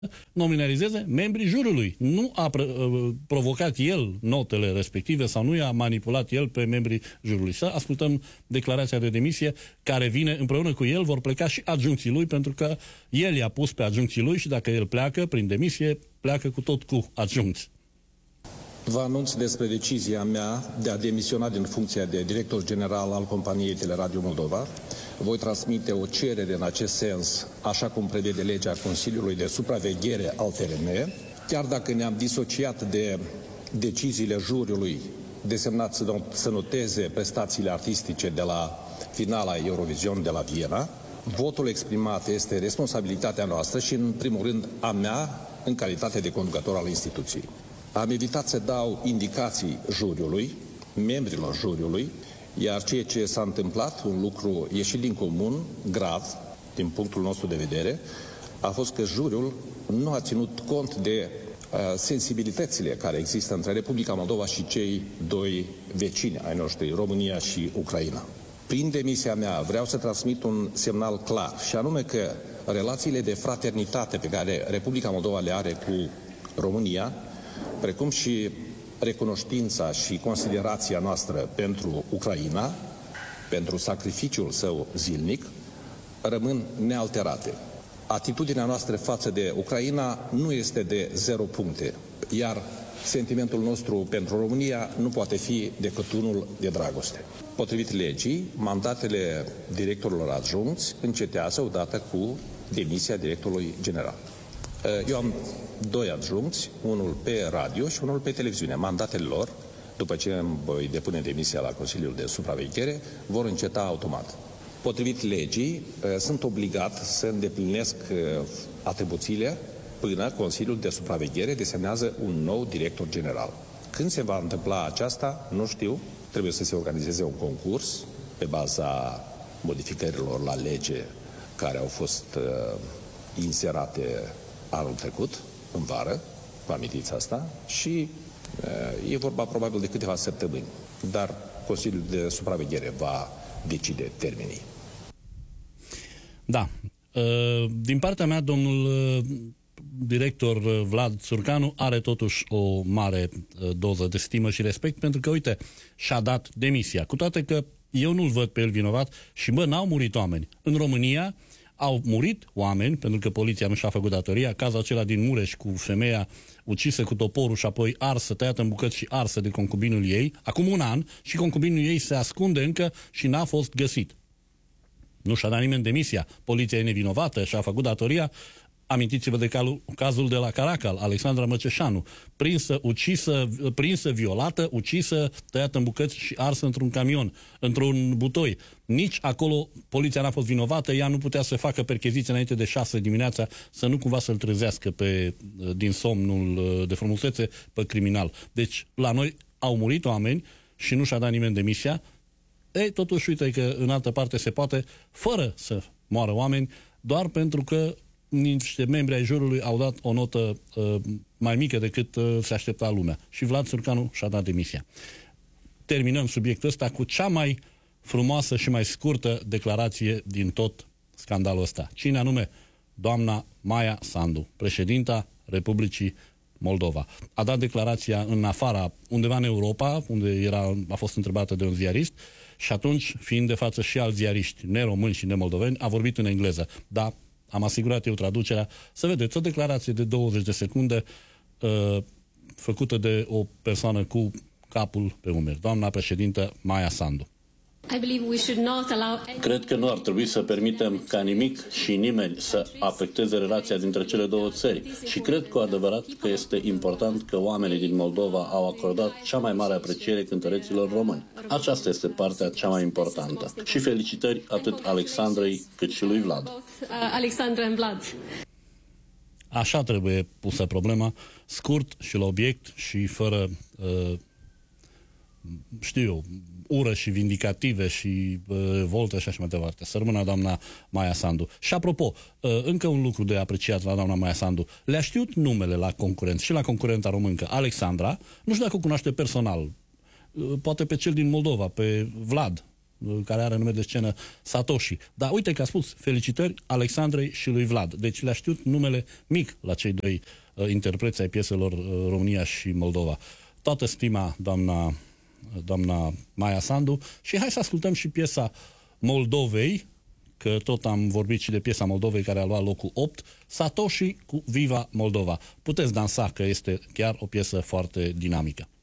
nominalizeze membrii jurului. Nu a provocat el notele respective sau nu i-a manipulat el pe membrii jurului. Să ascultăm declarația de demisie care vine împreună cu el, vor pleca și adjuncții lui, pentru că el i-a pus pe adjuncții lui și dacă el pleacă prin demisie, pleacă cu tot cu adjuncți. Vă anunț despre decizia mea de a demisiona din funcția de director general al companiei Teleradio Moldova. Voi transmite o cerere în acest sens, așa cum prevede legea Consiliului de Supraveghere al TRM, chiar dacă ne-am disociat de deciziile juriului desemnat să noteze prestațiile artistice de la finala Eurovision de la Viena. Votul exprimat este responsabilitatea noastră și, în primul rând, a mea în calitate de conducător al instituției. Am evitat să dau indicații juriului, membrilor juriului, iar ceea ce s-a întâmplat, un lucru ieșit din comun, grav, din punctul nostru de vedere, a fost că juriul nu a ținut cont de sensibilitățile care există între Republica Moldova și cei doi vecini ai noștri, România și Ucraina. Prin demisia mea vreau să transmit un semnal clar, și anume că relațiile de fraternitate pe care Republica Moldova le are cu România, precum și recunoștința și considerația noastră pentru Ucraina, pentru sacrificiul său zilnic, rămân nealterate. Atitudinea noastră față de Ucraina nu este de 0 puncte, iar sentimentul nostru pentru România nu poate fi decât unul de dragoste. Potrivit legii, mandatele directorilor adjuncți încetează odată cu demisia directorului general. Eu am 2 adjuncți, unul pe radio și unul pe televiziune. Mandatele lor, după ce îmi voi depune demisia la Consiliul de Supraveghere, vor înceta automat. Potrivit legii, sunt obligat să îndeplinesc atribuțiile până Consiliul de Supraveghere desemnează un nou director general. Când se va întâmpla aceasta, nu știu. Trebuie să se organizeze un concurs pe baza modificărilor la lege care au fost inserate anul trecut, în vară, vă amintiți asta, și e vorba probabil de câteva săptămâni. Dar Consiliul de Supraveghere va decide termenii. Da. Din partea mea, domnul director Vlad Țurcanu are totuși o mare doză de stimă și respect, pentru că, uite, și-a dat demisia. Cu toate că eu nu-l văd pe el vinovat și, n-au murit oameni. În România au murit oameni, pentru că poliția nu și-a făcut datoria. Cazul acela din Mureș cu femeia ucisă cu toporul și apoi arsă, tăiată în bucăți și arsă de concubinul ei, acum un an, și concubinul ei se ascunde încă și n-a fost găsit. Nu și-a dat nimeni demisia. Poliția e nevinovată, și-a făcut datoria. Amintiți-vă de cazul de la Caracal, Alexandra Măceșanu, prinsă, violată, ucisă, tăiată în bucăți și arsă într-un camion, într-un butoi. Nici acolo poliția n-a fost vinovată, ea nu putea să facă percheziție înainte de 6 dimineața, să nu cumva să-l trezească din somnul de frumusețe pe criminal. Deci, la noi au murit oameni și nu și-a dat nimeni demisia. Ei, totuși, uite că în altă parte se poate, fără să moară oameni, doar pentru că niște membri ai jurului au dat o notă mai mică decât se aștepta lumea. Și Vlad Țurcanu și-a dat demisia. Terminăm subiectul ăsta cu cea mai frumoasă și mai scurtă declarație din tot scandalul ăsta. Cine anume? Doamna Maia Sandu, președinta Republicii Moldova. A dat declarația în afara, undeva în Europa, unde a fost întrebată de un ziarist, și atunci, fiind de față și alți ziariști neromâni și nemoldoveni, a vorbit în engleză. Da, am asigurat eu traducerea. Să vedeți, o declarație de 20 de secunde făcută de o persoană cu capul pe umeri. Doamna președintă Maia Sandu. Cred că nu ar trebui să permitem ca nimic și nimeni să afecteze relația dintre cele două țări. Și cred cu adevărat că este important că oamenii din Moldova au acordat cea mai mare apreciere cântăreților români. Aceasta este partea cea mai importantă. Și felicitări atât Alexandrei cât și lui Vlad. Alexandra and Vlad. Așa trebuie pusă problema, scurt și la obiect și fără ură și vindicative și volte și așa mai departe. Să rămână doamna Maia Sandu. Și apropo, încă un lucru de apreciat la doamna Maia Sandu. Le-a știut numele la concurent și la concurenta româncă, Alexandra. Nu știu dacă o cunoaște personal. Poate pe cel din Moldova, pe Vlad. care are nume de scenă Satoshi. Dar uite că a spus felicitări Alexandrei și lui Vlad. Deci le-a știut numele mic la cei doi interpreți ai pieselor România și Moldova. Toată stima, doamna Maia Sandu. Și hai să ascultăm și piesa Moldovei, că tot am vorbit și de piesa Moldovei care a luat locul 8, Satoshi cu Viva Moldova. Puteți dansa, că este chiar o piesă foarte dinamică.